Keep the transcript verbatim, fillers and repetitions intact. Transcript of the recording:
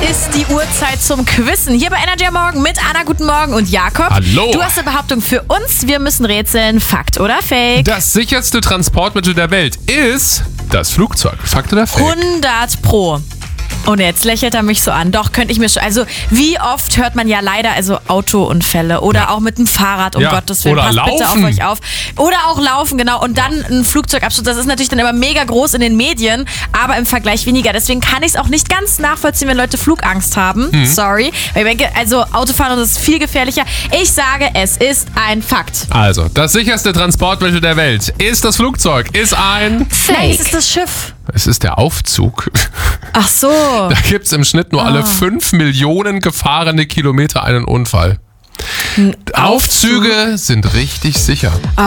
ist die Uhrzeit zum Quizzen. Hier bei Energy am Morgen mit Anna, guten Morgen, und Jakob. Hallo. Du hast eine Behauptung für uns. Wir müssen rätseln. Fakt oder Fake? Das sicherste Transportmittel der Welt ist das Flugzeug. Fakt oder Fake? hundert Pro. Und jetzt lächelt er mich so an. Doch, könnte ich mir schon. Also, wie oft hört man ja leider also Autounfälle oder Ja. auch mit dem Fahrrad, um Ja. Gottes Willen. Oder Passt bitte auf laufen. euch auf. Oder auch laufen, genau. Und dann ein Flugzeugabsturz. Das ist natürlich dann immer mega groß in den Medien, aber im Vergleich weniger. Deswegen kann ich es auch nicht ganz nachvollziehen, wenn Leute Flugangst haben. Mhm. Sorry. Weil ich denke, also Autofahren ist viel gefährlicher. Ich sage, es ist ein Fakt. Also, das sicherste Transportmittel der Welt ist das Flugzeug. Ist ein... Nein, es ist das Schiff. Es ist der Aufzug. Ach so. Da gibt es im Schnitt nur alle fünf Millionen gefahrene Kilometer einen Unfall. Aufzüge sind richtig sicher.